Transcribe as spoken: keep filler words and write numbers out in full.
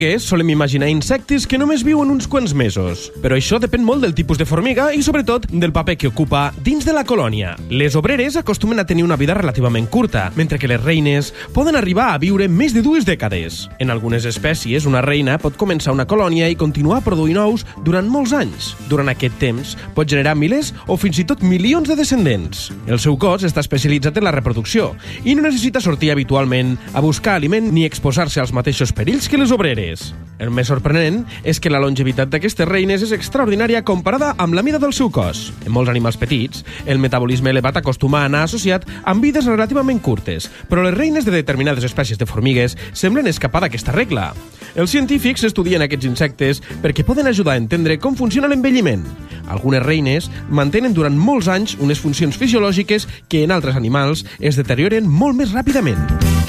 Solem imaginar insectes que només viuen uns quants mesos, però això depèn molt del tipus de formiga i sobretot del paper que ocupa dins de la colònia. Les obreres acostumen a tenir una vida relativament curta, mentre que les reines poden arribar a viure més de dues dècades. En algunes espècies, una reina pot començar una colònia i continuar produint ous durant molts anys. Durant aquest temps, pot generar milers o fins i tot milions de descendents. El seu cos està especialitzat en la reproducció i no necessita sortir habitualment a buscar aliment ni exposar-se als mateixos perills que les obreres. El més sorprenent és que la longevitat d'aquestes reines és extraordinària comparada amb la mida del seu cos. En molts animals petits, el metabolisme elevat acostuma a anar associat amb vides relativament curtes, però les reines de determinades espècies de formigues semblen escapar d'aquesta regla. Els científics estudien aquests insectes perquè poden ajudar a entendre com funciona l'envelliment. Algunes reines mantenen durant molts anys unes funcions fisiològiques que en altres animals es deterioren molt més ràpidament.